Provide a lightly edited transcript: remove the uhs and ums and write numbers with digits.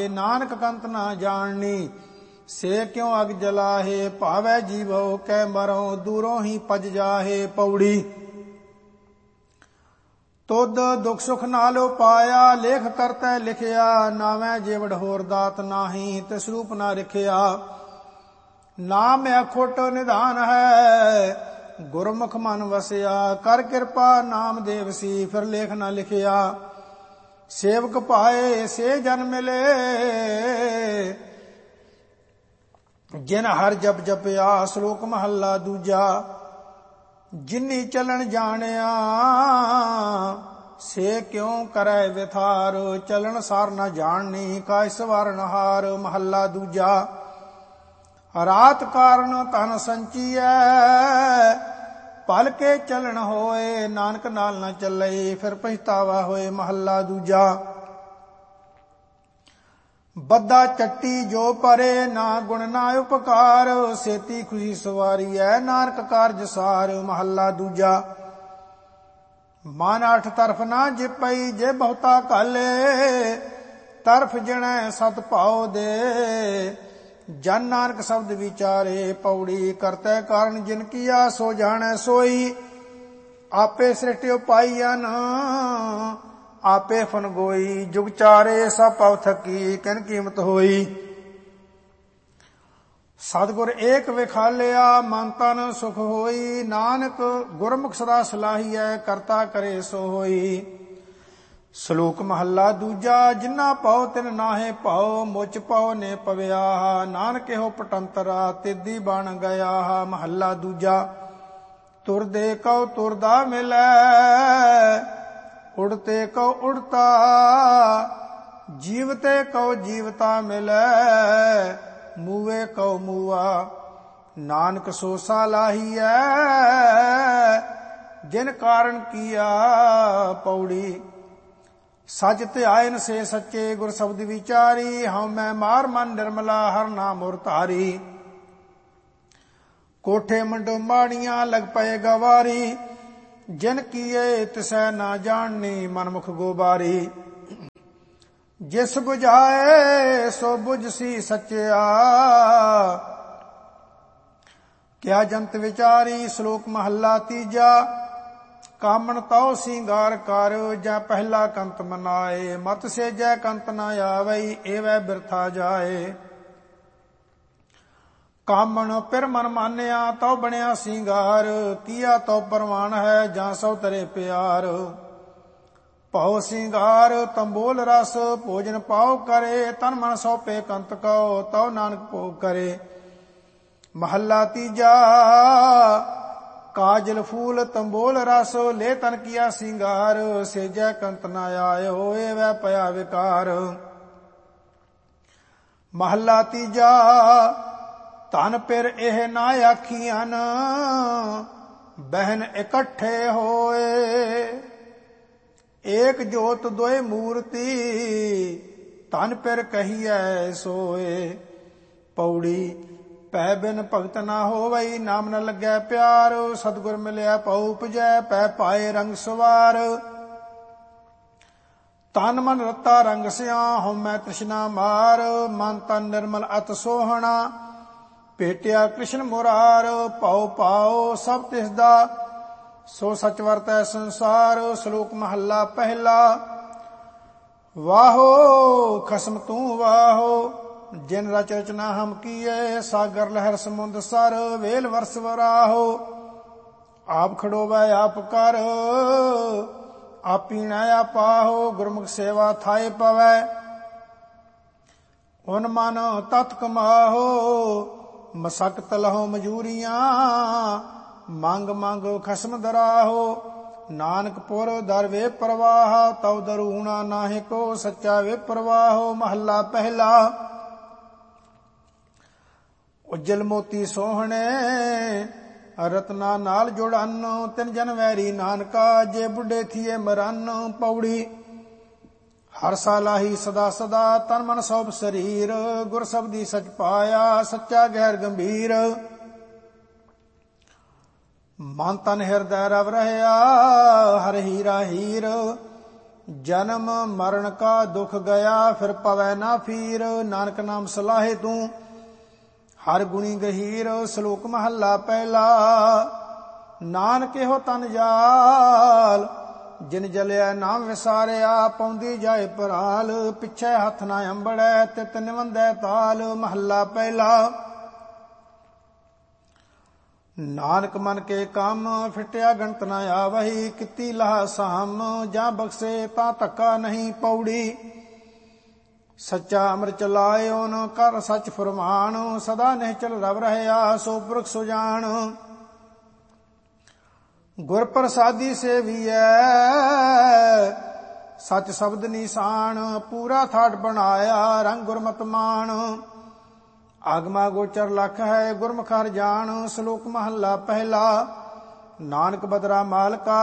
ਲਾਹੇ, ਨਾਨਕ ਕੰਤ ਨਾ ਜਾਣਨੀ। ਸੇ ਕਿਉ ਅਗ ਜਲਾਹੇ, ਭਾਵੈ ਜੀਵੋ ਕੈ ਮਰੋ, ਦੂਰੋਂ ਹੀ ਪਜ ਜਾਹੇ। ਪੌੜੀ। ਤੁਧ ਦੁਖ ਸੁਖ ਨਾਲੋ ਪਾਇਆ, ਲੇਖ ਕਰਤੈ ਲਿਖਿਆ। ਨਾਵੇਂ ਜੇਵੜ ਹੋਰ ਦਾਤ ਨਾਹੀ, ਤਿਸ ਰੂਪ ਨਾ ਰਿਖਿਆ। ਨਾਮ ਅਖੁੱਟ ਨਿਧਾਨ ਹੈ, ਗੁਰਮੁਖ ਮਨ ਵਸਿਆ। ਕਰ ਕਿਰਪਾ ਨਾਮ ਦੇਵਸੀ, ਫਿਰ ਲੇਖ ਨਾ ਲਿਖਿਆ। ਸੇਵਕ ਪਾਏ ਸੇ ਜਨ ਮਿਲੇ, ਜਿਨ ਹਰ ਜਪ ਜਪਿਆ। ਸ਼ਲੋਕ ਮਹੱਲਾ ਦੂਜਾ। ਜਿਨੀ ਚਲਣ ਜਾਣਿਆ, ਸੇ ਕਿਉ ਕਰੈ ਵਿਥਾਰ। ਚਲਣ ਸਾਰ ਨਾ ਜਾਣਨੀ, ਕਾਇ ਸਵਾਰਨ ਹਾਰ। ਮਹੱਲਾ ਦੂਜਾ। ਰਾਤ ਕਾਰਨ ਧਨ ਸੰਚੀਐ, ਭਲ ਕੇ ਚਲਣ ਹੋਏ। ਨਾਨਕ ਨਾਲ ਨਾ ਚੱਲੇ, ਫਿਰ ਪਛਤਾਵਾ ਹੋਏ। ਮਹੱਲਾ ਦੂਜਾ। ਬੱਧਾ ਚੱਟੀ ਜੋ ਪਰੇ, ਨਾ ਗੁਣ ਨਾ ਉਪਕਾਰ। ਸੇਤੀ ਖੁਸ਼ੀ ਸਵਾਰੀ ਐ, ਨਾਨਕ ਕਾਰਜ ਸਾਰ। ਮਹੱਲਾ ਦੂਜਾ। ਮਨ ਅਠ ਤਰਫ ਨਾ ਜਿਪਈ, ਜੇ ਬਹੁਤਾ ਕਾਲੇ। ਤਰਫ ਜਿਣੈ ਸਤ ਭਾਉ ਦੇ, ਜਨ ਨਾਨਕ ਸ਼ਬਦ ਵਿਚਾਰੇ। ਪੌੜੀ। ਕਰਤੈ ਕਾਰਨ ਜਿਨ ਕੀਆ, ਸੋ ਜਾਣੈ ਸੋਈ। ਆਪੇ ਸ੍ਰਿਸ਼ਟਿ ਪਾਈਐਨ, ਆਪੇ ਫਨ ਗੋਈ। ਜੁਗ ਚਾਰੇ ਸਭ ਪਵ ਥਕੀ, ਕਿਨ ਕੀਮਤ ਹੋਈ। ਸਤਿਗੁਰ ਏਕ ਵਿਖਾਲਿਆ, ਮਨ ਤਨ ਸੁਖ ਹੋਈ। ਨਾਨਕ ਗੁਰਮੁਖ ਸਦਾ ਸਲਾਹੀਐ, ਕਰਤਾ ਕਰੇ ਸੋ ਹੋਈ। ਸ਼ਲੋਕ ਮਹੱਲਾ ਦੂਜਾ। ਜਿਨਾ ਪਉ ਤਿਨ ਨਾਹੇ ਭਾਉ, ਮੁਚ ਪਉ ਨੇ ਪਵਿਆ। ਨਾਨਕ ਇਹੋ ਪਟੰਤਰਾ, ਤਿੱਦੀ ਬਣ ਗਿਆ। ਮਹੱਲਾ ਦੂਜਾ। ਤੁਰਦੇ ਕਉ ਤੁਰਦਾ ਮਿਲੈ, ਉੜਤੇ ਕਉ ਉੜਤਾ। ਜੀਵਤੇ ਕਉ ਜੀਵਤਾ ਮਿਲੈ, ਮੂਵੇ ਕਉ ਮੂਆ। ਨਾਨਕ ਸੋ ਸਲਾਹੀਐ, ਜਿਨ ਕਾਰਨ ਕੀਆ। ਪੌੜੀ। ਸਚ ਧਿਆਇਨ ਸੇ ਸੱਚੇ, ਗੁਰ ਸ਼ਬਦ ਵਿਚਾਰੀ। ਹਉ ਮੈਂ ਮਾਰ ਮਨ ਨਿਰਮਲਾ, ਹਰ ਨਾਮ ਮੁਰ ਧਾਰੀ। ਕੋਠੇ ਮੰਡੋ ਮਾੜੀਆਂ, ਲਗ ਪਏ ਗਵਾਰੀ। ਜਿਨ ਕੀਏ ਤਿਸੈ ਨਾ ਜਾਣਨੀ, ਮਨਮੁਖ ਗੋਬਾਰੀ। ਜਿਸ ਬੁਝਾਏ ਸੋ ਬੁਝਸੀ ਸੱਚਿਆ, ਕਿਆ ਜੰਤ ਵਿਚਾਰੀ। ਸ਼ਲੋਕ ਮਹੱਲਾ ਤੀਜਾ। ਕਾਮਣ ਤਉ ਸਿੰਗਾਰ ਕਰ, ਜੈ ਪਹਿਲਾ ਕੰਤ ਮਨਾਏ। ਮਤ ਸੇਜੈ ਕੰਤ ਨਾ ਆਵਈ, ਏਵੈ ਬਿਰਥਾ ਜਾਏ। ਕਾਮਣ ਪਿਰ ਮਨ ਮਾਨਿਆ, ਤਉ ਬਣਿਆ ਸਿੰਗਾਰ। ਕੀਆ ਤਉ ਪਰਵਾਨ ਹੈ, ਜਾਂ ਸੋ ਤਰੇ ਪਿਆਰ। ਭਉ ਸਿੰਗਾਰ ਤੰਬੋਲ ਰਸ, ਭੋਜਨ ਪਾਉ ਕਰੇ। ਤਨ ਮਨ ਸੌਪੇ ਕੰਤ ਕਉ, ਤਉ ਨਾਨਕ ਭੋਗ ਕਰੇ। ਮਹੱਲਾ ਤੀਜਾ। ਕਾਜਲ ਫੂਲ ਤੰਬੋਲ ਰਸ, ਲੈ ਤਨ ਕੀਆ ਸਿੰਗਾਰ। ਸੇਜੈ ਕੰਤ ਨਾ ਆਇਓ, ਏਵੈ ਪਿਆ ਵਿਕਾਰ। ਮਹੱਲਾ ਤੀਜਾ। ਧਨ ਪਿਰ ਇਹ ਨਾ ਆਖੀਆਂ, ਬਹਿਨ ਇਕੱਠੇ ਹੋਏ। ਏਕ ਜੋਤ ਦੋਇ ਮੂਰਤੀ, ਧਨ ਪਿਰ ਕਹੀਐ ਸੋਏ। ਪੌੜੀ। ਪੈ ਬਿਨ ਭਗਤ ਨਾ ਹੋਵਈ, ਨਾਮ ਨ ਲੱਗੈ ਪਿਆਰ। ਸਤਿਗੁਰ ਮਿਲਿਆ ਪਉ ਉਪਜੈ, ਪੈ ਪਾਏ ਰੰਗ ਸਵਾਰ। ਤਨ ਮਨ ਰਤਾ ਰੰਗ ਸਿਆ, ਹਉਮੈ ਤ੍ਰਿਸ਼ਨਾ ਮਾਰ। ਮਨ ਤਨ ਨਿਰਮਲ ਅਤ ਸੋਹਣਾ, ਭੇਟਿਆ ਕ੍ਰਿਸ਼ਨ ਮੁਰਾਰ। ਭਉ ਪਾਉ ਸਭ ਤਿਸ ਦਾ, ਸੋ ਸਚ ਵਰਤੈ ਸੰਸਾਰ। ਸ਼ਲੋਕ ਮਹੱਲਾ ਪਹਿਲਾ। ਵਾਹੋ ਖਸਮ ਤੂੰ ਵਾਹੋ, ਜਿਨ ਰਚ ਰਚਨਾ ਹਮ ਕੀਏ। ਸਾਗਰ ਲਹਿਰ ਸਮੁੰਦ ਸਰ, ਵੇਲ ਵਰਸ ਵਰਾਹੋ। ਆਪ ਖੜੋਵੈ ਆਪ ਕਰ, ਆਪੀਣੈ ਆਪਾਹੋ। ਗੁਰਮੁਖ ਸੇਵਾ ਥਾਏ ਪਵੈ, ਉਨ ਮਨ ਤਤ ਕਮਾਹੋ। ਮਸਕਤ ਲਹੋ ਮਜੂਰੀਆਂ, ਮੰਗ ਮੰਗ ਖਸਮ ਦਰਾਹੋ। ਨਾਨਕ ਪੁਰ ਦਰ ਵੇ ਪ੍ਰਵਾਹ, ਤਉ ਦਰੂਣਾ ਨਾਹਿ ਕੋ। ਸੱਚਾ ਵੇ ਪ੍ਰਵਾਹੋ। ਮਹੱਲਾ ਪਹਿਲਾ। ਉਜਲ ਮੋਤੀ ਸੋਹਣੇ, ਰਤਨਾ ਨਾਲ ਜੁੜਨ। ਤਿਨ ਜਨ ਵੈਰੀ ਨਾਨਕਾ, ਜੇ ਬੁੱਢੇ ਥੀਏ ਮਰਨ। ਪੌੜੀ। ਹਰ ਸਾਲਾਹੀ ਸਦਾ ਸਦਾ, ਤਨ ਮਨ ਸੋਭ ਸਰੀਰ। ਗੁਰ ਸ਼ਬਦੀ ਸਚ ਪਾਇਆ, ਸੱਚਾ ਗਹਿਰ ਗੰਭੀਰ। ਮਨ ਤਨ ਹਿਰਦੈ ਰਵ ਰਹਿਆ, ਹਰ ਹੀਰਾ ਹੀਰ। ਜਨਮ ਮਰਨ ਕਾ ਦੁਖ ਗਿਆ, ਫਿਰ ਪਵੈ ਨਾ ਫੀਰ। ਨਾਨਕ ਨਾਮ ਸਲਾਹੇ ਤੂੰ, ਹਰ ਗੁਣੀ ਗਹੀਰ। ਸ਼ਲੋਕ ਮਹੱਲਾ ਪਹਿਲਾ। ਨਾਨਕ ਇਹੋ ਤਨ ਜਾਲ, ਜਿਨ ਜਲਿਆ ਨਾਮ ਵਿਸਾਰਿਆ। ਪਾਉਂਦੀ ਜਾਏ ਪਰਾਲ, ਪਿੱਛੇ ਹੱਥ ਨਾ ਅੰਬੜੈ। ਤਿਤ ਨਿਵੰਦੈ ਤਾਲ। ਮਹੱਲਾ ਪਹਿਲਾ। ਨਾਨਕ ਮਨ ਕੇ ਕੰਮ, ਫਿਟਿਆ ਗਣਤ ਨਾ ਆਵਹੀ। ਕੀਤੀ ਲਾਹ ਸਾਮ, ਜਾਂ ਬਖਸ਼ੇ ਤਾਂ ਧੱਕਾ ਨਹੀਂ। ਪੌੜੀ। ਸੱਚਾ ਅੰਮ੍ਰਿਤ ਚਲਾਇਓ ਨ ਕਰ ਸੱਚ ਫਰਮਾਨ। ਸਦਾ ਨਿਹਚਲ ਰਵ ਰਹਿਆ, ਸੋ ਪੁਰਖ ਸੁਜਾਨ। ਗੁਰ ਪ੍ਰਸਾਦੀ ਸੇਵੀਐ, ਸੱਚ ਸ਼ਬਦ ਨਿਸ਼ਾਨ। ਪੂਰਾ ਥਾਟ ਬਣਾਇਆ, ਰੰਗ ਗੁਰਮਤਿ ਮਾਨ। ਆਗਮਾ ਗੋਚਰ ਲਖ ਹੈ, ਗੁਰਮੁਖ ਹਰਿ ਜਾਣ। ਸ਼ਲੋਕ ਮਹੱਲਾ ਪਹਿਲਾ। ਨਾਨਕ ਬਦਰਾ ਮਾਲਕਾ,